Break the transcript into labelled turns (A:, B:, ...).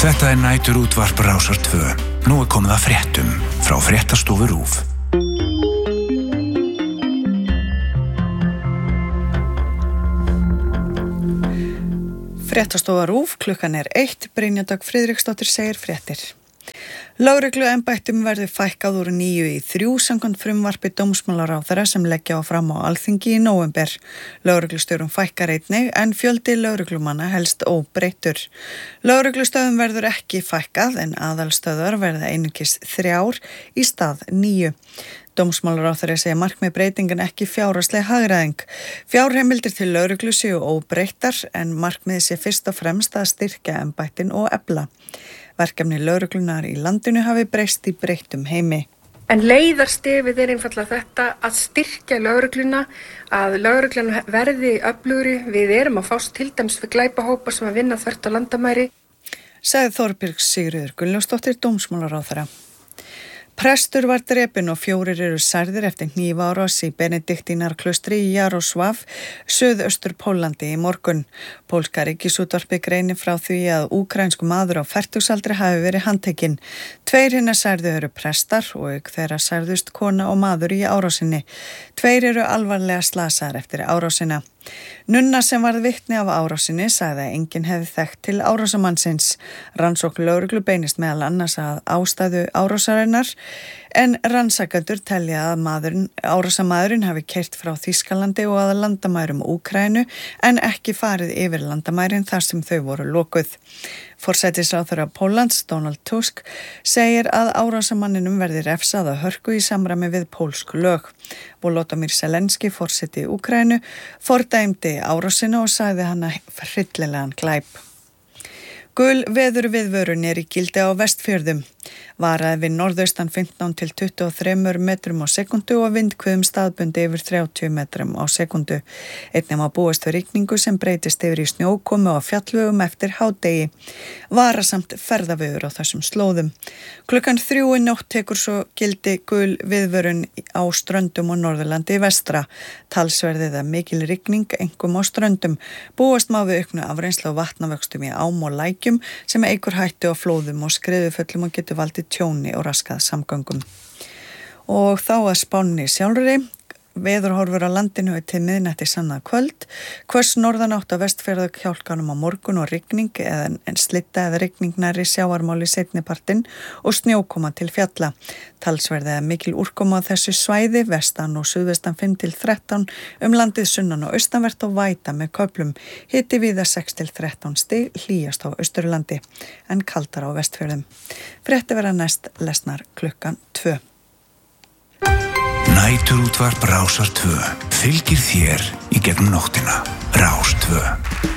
A: Þetta næturútvarp Rásar 2. Nú komið að fréttum frá Fréttastofu RÚV.
B: Fréttastofa RÚV, klukkan 1, Brynja Dögg Friðriksdóttir segir fréttir. Lögregluembættum verður fækkað úr 9 í 3 samkvæmt frumvarpi dómsmálaráðherra sem leggja á fram á Alþingi í nóvember. Lögreglustjórum fækkar einnig en fjöldi lögreglumanna helst óbreyttur. Lögreglustöðum verður ekki fækkað en aðalstöðvar verða einungis 3 í stað 9. Dómsmálaráðherra segja markmið breytingan ekki fjárhagsleg hagræðing. Fjárheimildir til lögreglu séu óbreyttar en markmiðið sé fyrst og fremst að styrkja embættin og efla. Verkefni lögreglunar í landinu hafi breyst í breyttum heimi.
C: En leiðarstefið einfaldlega þetta að styrkja lögregluna, að lögregluna verði öflugri. Við erum að fást til dæmis við glæpahópa sem að vinna þvert á landamæri.
B: Sagði Þorbjörg Sigríður Gunnlaugsdóttir dómsmálaráðherra. Prestur var drepinn og 4 eru særðir eftir hnífaárás í Benediktínarklaustri í Jarosław, suðaustur Pólandi í morgun. Pólska ríkisútvarpið greinir frá því að úkraínskur maður á fertugsaldri hafi verið handtekinn. 2 hinna særðu eru prestar og auk þeirra særðust kona og maður í árásinni. 2 eru alvarlega slasaðir eftir árásina. Nunna sem varð vitni af árásinni sagði að enginn hefði þekkt til árásamannsins. Rannsókn lögreglu beinist meðal annars að ástæðu árásarinnar en rannsakendur telja að árásamaðurinn hafi keyrt frá Þýskalandi og að landamærum Úkraínu en ekki farið yfir landamærin þar sem þau voru lokuð. Forsætisráðherra Póllands, Donald Tusk, segir að árásamanninum verði refsað að hörku í samræmi við pólsk lög. Volodymyr Zelenský, forseti Úkraínu, fordæmdi árásina og sagði hana hryllilegan glæp. Gul veðurviðvörun í gildi á Vestfjörðum. Varaði við norðaustan 15 til 23 metrum á sekundu og vindhviðum staðbundi yfir 30 metrum á sekundu. Einnig má búast við rigningu sem breytist yfir í snjókomu á fjallvegum eftir hádegi. Varasamt ferðaveður á þessum slóðum. Klukkan 3 í nótt tekur svo gildi gul viðvörun á Ströndum og Norðurlandi vestra. Talsverðið að mikil rigning, einkum á Ströndum. Búast má við auknu afreynslu og vatnavöxtum í ám og lækjum sem eykur hættu á flóðum og skriðuföllum og getur valdið tjóni og raskað samgöngum. Og þá að Spánni sjálfri. Veðurhorfur á landinu til miðnætti sannað kvöld. Hvöss norðanátt á Vestfjarðakjálkanum á morgun og rigning en slitta eða rigning nærri sjávarmáli seinnipartinn og snjókoma til fjalla. Talsverði að mikil úrkoma á þessu svæði, vestan og suðvestan 5 til 13, landið sunnan og austanvert og væta með köflum. Hiti víða 6 til 13 stig, hlýjast á Austurlandi en kaldar á Vestfjörðum. Fréttir verða næst lesnar klukkan 2.
A: Næturútvarp Rásar 2. Fylgir þér í gegnum nóttina. Rás 2.